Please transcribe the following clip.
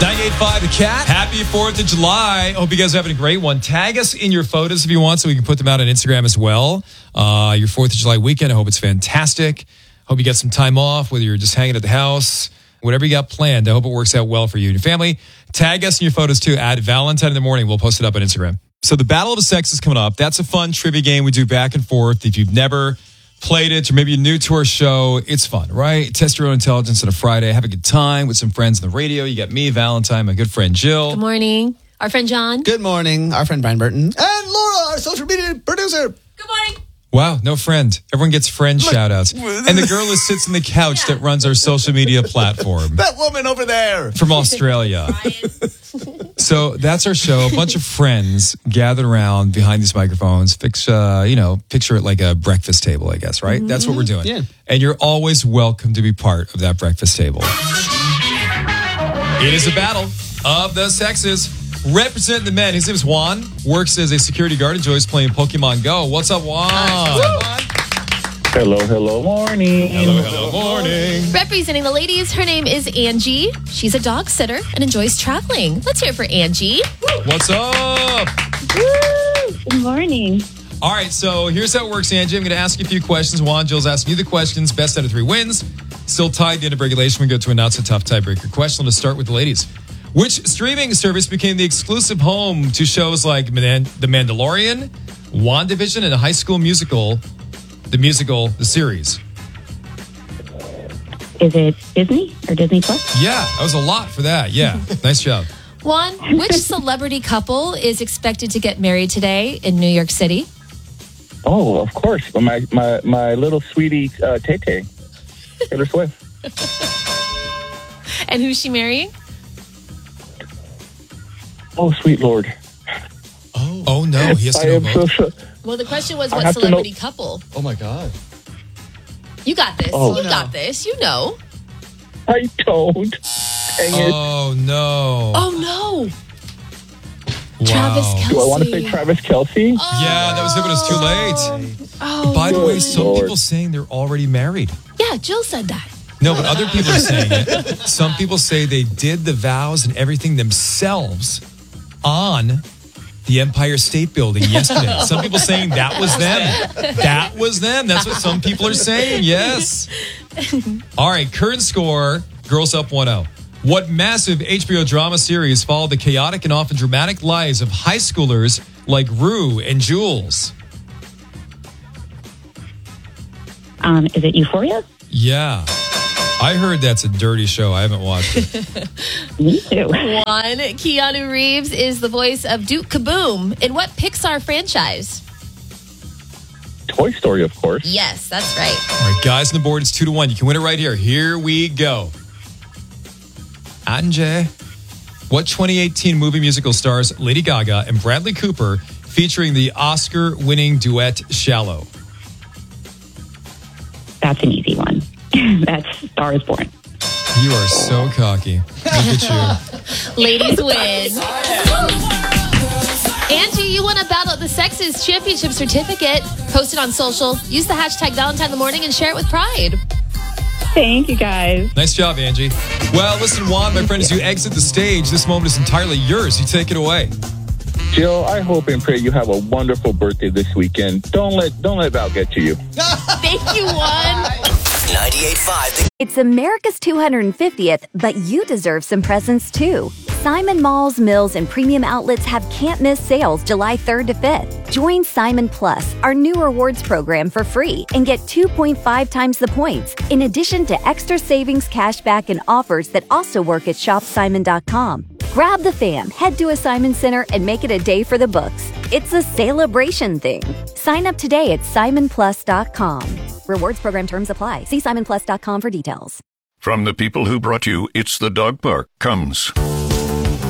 98.5 The Cat. Happy 4th of July. Hope you guys are having a great one. Tag us in your photos if you want so we can put them out on Instagram as well. Your 4th of July weekend. I hope it's fantastic. Hope you get some time off, whether you're just hanging at the house, whatever you got planned. I hope it works out well for you and your family. Tag us in your photos too at Valentine in the Morning. We'll post it up on Instagram. So the Battle of the Sexes coming up. That's a fun trivia game we do back and forth. If you've never played it, or maybe you're new to our show, it's fun, right? Test your own intelligence on a Friday. Have a good time with some friends on the radio. You got me, Valentine, my good friend Jill. Good morning. Our friend John. Good morning. Our friend Brian Burton. And Laura, our social media producer. Good morning. Wow, no friend. Everyone gets friend shout-outs. And the girl who sits on the couch that runs our social media platform. That woman over there. From Australia. So that's our show. A bunch of friends gathered around behind these microphones. Picture it like a breakfast table, I guess, right? Mm-hmm. That's what we're doing. Yeah. And you're always welcome to be part of that breakfast table. It is a battle of the sexes. Representing the men, his name is Juan, works as a security guard, enjoys playing Pokemon Go. What's up, Juan? Hello, morning. Hello, morning. Representing the ladies, her name is Angie. She's a dog sitter and enjoys traveling. Let's hear it for Angie. What's up? Good morning. All right, so here's how it works, Angie. I'm going to ask you a few questions. Juan, Jill's asking you the questions. Best out of 3 wins. Still tied at the end of regulation. We go to a not-so-tough tiebreaker question. Let's start with the ladies. Which streaming service became the exclusive home to shows like The Mandalorian, WandaVision, and High School Musical, the series? Is it Disney or Disney Plus? Yeah, that was a lot for that. Yeah, nice job. Juan, which celebrity couple is expected to get married today in New York City? Oh, of course. My little sweetie, Tay-Tay. Taylor Swift. And who's she marrying? Oh, sweet Lord. Oh no, he has to know both. Well, the question was what celebrity couple? Oh, my God. You got this. Got this. You know. I don't. Dang it. Oh, no. Oh, no. Wow. Travis Kelce. Do I want to say Travis Kelce? Oh. Yeah, that was it, but it's too late. Oh. By the way, some Lord. people saying they're already married. Yeah, Jill said that. No, but other people are saying it. Some people say they did the vows and everything themselves on the Empire State Building yesterday. Some people saying that was them. That was them. That's what some people are saying. Yes. All right, current score, girls up 1-0. What massive HBO drama series followed the chaotic and often dramatic lives of high schoolers like Rue and Jules? Is it Euphoria? Yeah. I heard that's a dirty show. I haven't watched it. Me too. One, Keanu Reeves is the voice of Duke Kaboom. In what Pixar franchise? Toy Story, of course. Yes, that's right. All right, guys on the board, it's 2-1. You can win it right here. Here we go. Anjay. What 2018 movie musical stars Lady Gaga and Bradley Cooper featuring the Oscar-winning duet Shallow? That's an easy one. That's Star is Born. You are so cocky. Look at you. Ladies win. Angie, you won a Battle of the Sexes championship certificate. Post it on social. Use the hashtag Valentine in the Morning and share it with pride. Thank you, guys. Nice job, Angie. Well, listen, Juan, my friend, as you exit the stage, this moment is entirely yours. You take it away. Jill, I hope and pray you have a wonderful birthday this weekend. Don't let Val get to you. Thank you, Juan. 98.5. It's America's 250th, but you deserve some presents too. Simon Malls, Mills, and Premium Outlets have can't-miss sales July 3rd to 5th. Join Simon Plus, our new rewards program, for free and get 2.5 times the points, in addition to extra savings, cashback, and offers that also work at shopsimon.com. Grab the fam, head to a Simon Center, and make it a day for the books. It's a celebration thing. Sign up today at simonplus.com. Rewards program terms apply. See simonplus.com for details. From the people who brought you It's the Dog Park comes